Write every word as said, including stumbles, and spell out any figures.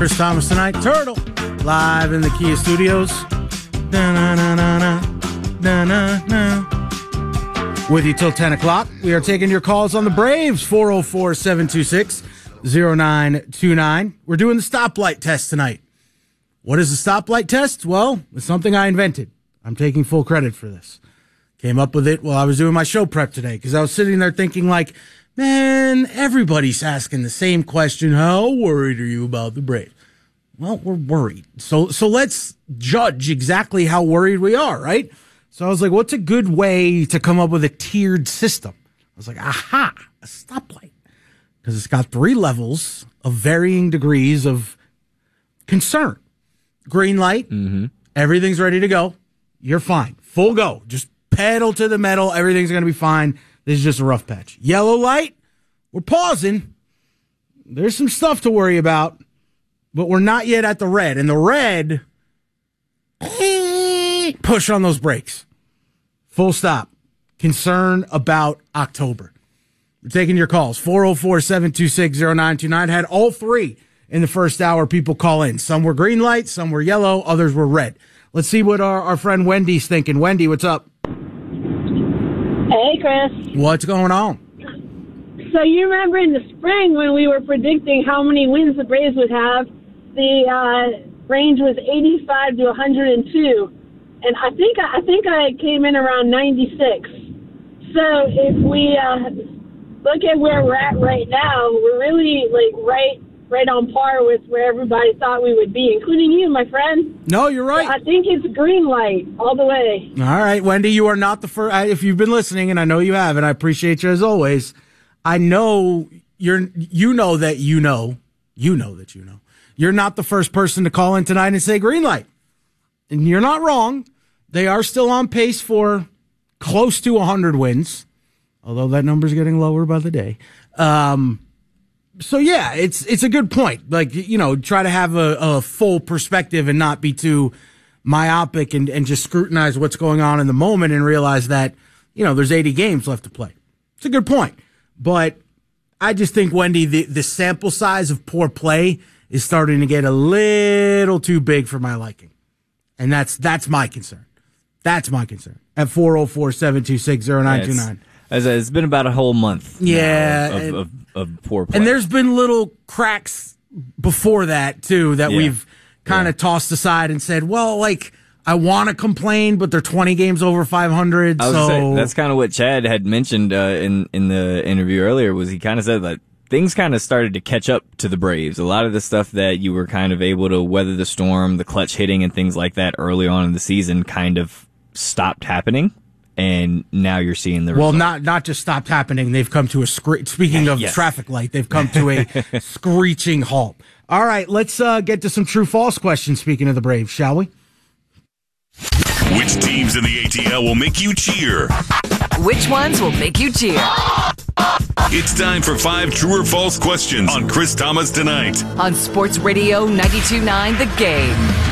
Chris Thomas tonight. Turtle, live in the Kia studios. Da-na-na-na-na, da-na-na. With you till ten o'clock. We are taking your calls on the Braves, four oh four, seven two six, oh nine two nine. We're doing the stoplight test tonight. What is the stoplight test? Well, it's something I invented. I'm taking full credit for this. Came up with it while I was doing my show prep today, because I was sitting there thinking like, man, everybody's asking the same question. How worried are you about the Braves? Well, we're worried. So so let's judge exactly how worried we are, right? So I was like, what's a good way to come up with a tiered system? I was like, aha, a stoplight. Because it's got three levels of varying degrees of concern. Green light, mm-hmm. Everything's ready to go. You're fine. Full go. Just pedal to the metal. Everything's going to be fine. This is just a rough patch. Yellow light, we're pausing. There's some stuff to worry about, but we're not yet at the red. And the red, push on those brakes. Full stop. Concern about October. We're taking your calls. four oh four, seven two six, oh nine two nine. Had all three in the first hour people call in. Some were green lights, some were yellow, others were red. Let's see what our, our friend Wendy's thinking. Wendy, what's up? Hey, Chris. What's going on? So you remember in the spring when we were predicting how many wins the Braves would have, the uh, range was eighty-five to one hundred two, and I think I think I came in around ninety-six. So if we uh, look at where we're at right now, we're really like right right on par with where everybody thought we would be, including you, my friend. No, you're right. I think it's green light all the way. All right, Wendy, you are not the first. If you've been listening, and I know you have, and I appreciate you as always, I know you're. You know that you know. You know that you know. You're not the first person to call in tonight and say green light, and you're not wrong. They are still on pace for close to one hundred wins, although that number's getting lower by the day. Um, So, yeah, it's it's a good point. Like, you know, try to have a, a full perspective and not be too myopic and, and just scrutinize what's going on in the moment and realize that, you know, there's eighty games left to play. It's a good point. But I just think, Wendy, the, the sample size of poor play is starting to get a little too big for my liking. And that's that's my concern. That's my concern. At four oh four, seven two six, oh nine two nine. As it's been about a whole month yeah, now of, and, of, of, of poor play. And there's been little cracks before that, too, that yeah. we've kind of yeah. tossed aside and said, well, like, I want to complain, but they're twenty games over five hundred. I was so say, that's kind of what Chad had mentioned uh, in, in the interview earlier, was he kind of said that things kind of started to catch up to the Braves. A lot of the stuff that you were kind of able to weather the storm, the clutch hitting and things like that early on in the season kind of stopped happening. And now you're seeing the well, result. not not just stopped happening. They've come to a scre- speaking of yes. traffic light. They've come to a screeching halt. All right, let's uh, get to some true false questions. Speaking of the Braves, shall we? Which teams in the A T L will make you cheer? Which ones will make you cheer? It's time for five true or false questions on Chris Thomas Tonight on Sports Radio ninety-two point nine The Game.